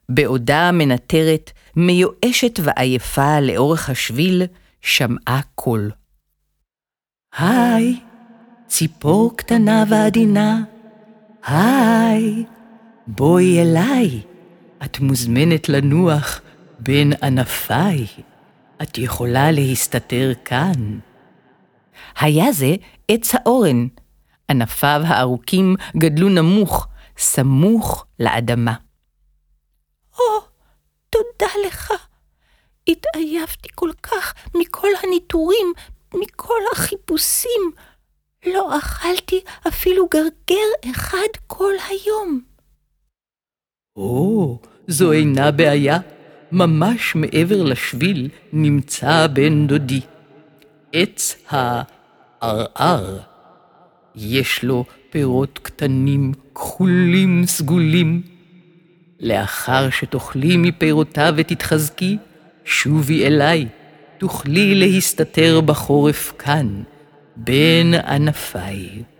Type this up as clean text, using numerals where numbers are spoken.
בעודה מנטרת, מיואשת ועייפה לאורך השביל, שמעה קול. היי, ציפור קטנה ועדינה, היי, בואי אליי, את מוזמנת לנוח בין ענפיי, את יכולה להסתתר כאן. היה זה עץ האורן, ענפיו הארוכים גדלו נמוך, סמוך לאדמה. תודה לך, התעייפתי כל כך מכל הניטורים, מכל החיפושים, לא אכלתי אפילו גרגר אחד כל היום. זו אינה בעיה, ממש מעבר לשביל נמצא בן דודי, עץ הערער. יש לו פירות קטנים, כחולים, סגולים. לאחר שתאכלי מפירותיו ותתחזקי, שובי אליי, תוכלי להסתתר בחורף כאן, בין ענפיי.